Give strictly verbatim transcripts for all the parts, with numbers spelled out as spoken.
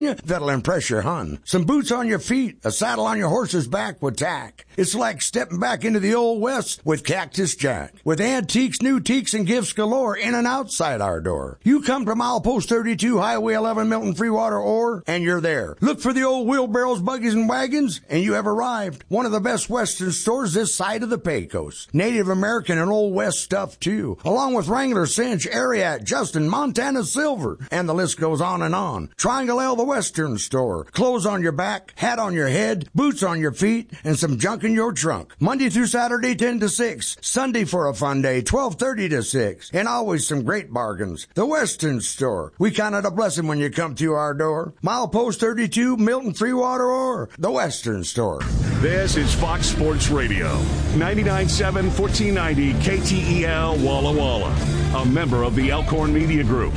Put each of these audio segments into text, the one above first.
that'll impress your hun. Some boots on your feet, a saddle on your horse's back with tack. It's like stepping back into the Old West with Cactus Jack. With antiques, new teaks, and gifts galore in and outside our door. You come to Milepost thirty-two, Highway eleven, Milton Freewater, Ore, and you're there. Look for the old wheelbarrows, buggies, and wagons, and you have arrived. One of the best Western stores this side of the Pecos. Native American and Old West stuff, too. Along with Wrangler, Cinch, Ariat, Justin, Montana Silver, and the list goes on and on. Triangle L, the Western store. Clothes on your back, hat on your head, boots on your feet, and some junk in your trunk. Monday through Saturday, ten to six. Sunday for a fun day, twelve thirty to six. And always some great bargains. The Western store. We count it a blessing when you come through our door. Milepost thirty-two, Milton Freewater, or the Western store. This is Fox Sports Radio. ninety-nine point seven, fourteen ninety K T E L Walla Walla. A member of the Elkhorn Media Group.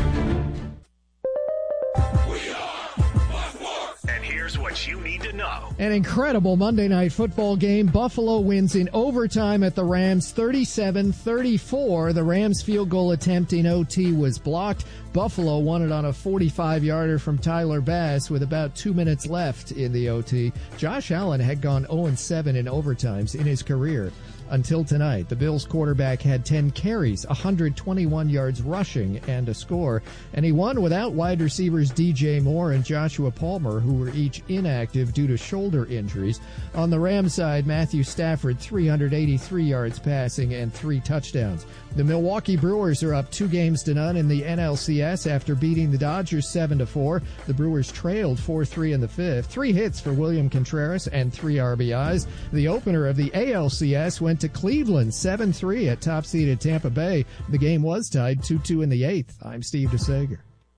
What you need to know. An incredible Monday Night Football game. Buffalo wins in overtime at the Rams thirty-seven thirty-four. The Rams field goal attempt in O T was blocked. Buffalo won it on a forty-five-yarder from Tyler Bass with about two minutes left in the O T. Josh Allen had gone oh and seven in overtimes in his career until tonight. The Bills quarterback had ten carries, one hundred twenty-one yards rushing, and a score. And he won without wide receivers D J Moore and Joshua Palmer, who were each inactive due to shoulder injuries. On the Rams side, Matthew Stafford, three hundred eighty-three yards passing and three touchdowns. The Milwaukee Brewers are up two games to none in the N L C S after beating the Dodgers seven to four. The Brewers trailed four three in the fifth. Three hits for William Contreras and three R B Is. The opener of the A L C S went to Cleveland seven three at top-seeded Tampa Bay. The game was tied two two in the eighth. I'm Steve DeSager.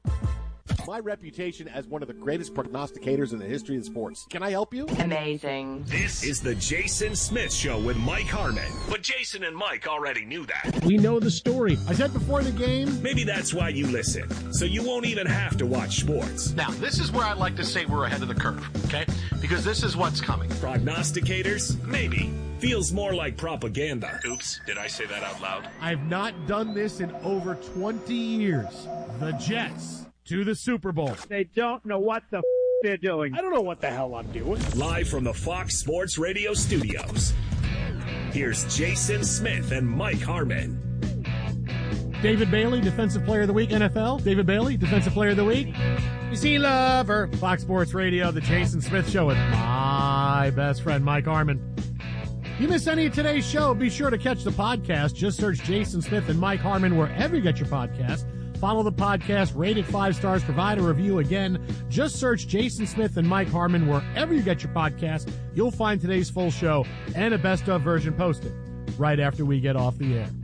My reputation as one of the greatest prognosticators in the history of sports. Can I help you? Amazing. This is the Jason Smith Show with Mike Harmon. But Jason and Mike already knew that. We know the story. I said before the game. Maybe that's why you listen, so you won't even have to watch sports. Now, this is where I like to say we're ahead of the curve, okay? Because this is what's coming. Prognosticators? Maybe. Feels more like propaganda. Oops, did I say that out loud? I've not done this in over twenty years. The Jets to the Super Bowl. They don't know what the f- they're doing. I don't know what the hell I'm doing. Live from the Fox Sports Radio studios, here's Jason Smith and Mike Harmon. David Bailey, Defensive Player of the Week, N F L. David Bailey, Defensive Player of the Week. You see, lover. Fox Sports Radio, the Jason Smith Show with my best friend, Mike Harmon. You miss any of today's show, be sure to catch the podcast. Just search Jason Smith and Mike Harmon wherever you get your podcast. Follow the podcast, rate it five stars, provide a review. Again, just search Jason Smith and Mike Harmon wherever you get your podcast. You'll find today's full show and a best-of version posted right after we get off the air.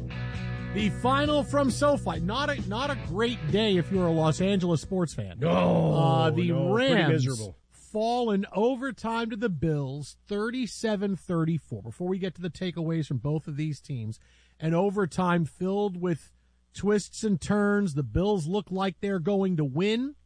The final from SoFi. Not a not a great day if you're a Los Angeles sports fan. No, uh, the no, Rams fall in overtime to the Bills, thirty-seven thirty-four. Before we get to the takeaways from both of these teams, an overtime filled with twists and turns. The Bills look like they're going to win.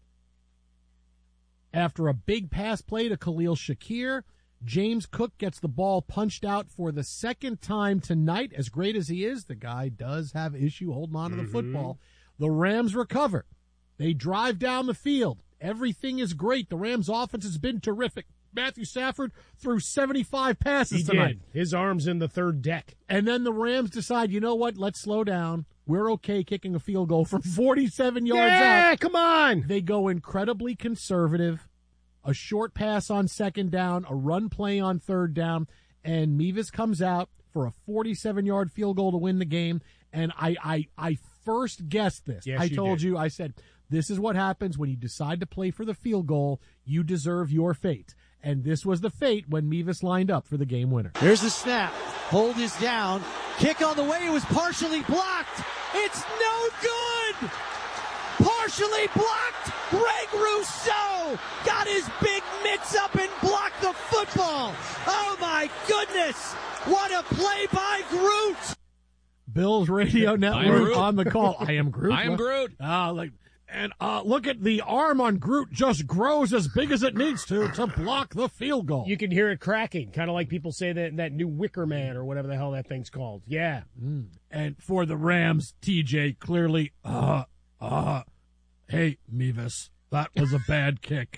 After a big pass play to Khalil Shakir, James Cook gets the ball punched out for the second time tonight. As great as he is, the guy does have issue holding on to the mm-hmm. football. The Rams recover. They drive down the field. Everything is great. The Rams offense has been terrific. Matthew Stafford threw seventy-five passes he tonight. Did. His arm's in the third deck. And then the Rams decide, you know what, let's slow down. We're okay kicking a field goal from forty-seven yards yeah, out. Yeah, come on. They go incredibly conservative. A short pass on second down, a run play on third down, and Mevis comes out for a forty-seven-yard field goal to win the game. And I I, I first guessed this. Yes, I you told did. you, I said, this is what happens when you decide to play for the field goal. You deserve your fate. And this was the fate when Mevis lined up for the game winner. Here's the snap. Hold is down. Kick on the way. It was partially blocked. It's no good. Partially blocked. Greg Rousseau got his big mitts up and blocked the football. Oh, my goodness. What a play by Groot. Bills Radio Network on the call. I am Groot. I am Groot. Uh, like, and uh, look at the arm on Groot just grows as big as it needs to to block the field goal. You can hear it cracking, kind of like people say that that new Wicker Man or whatever the hell that thing's called. Yeah. Mm. And for the Rams, T J clearly, uh, uh, hey, Mevis, That was a bad kick.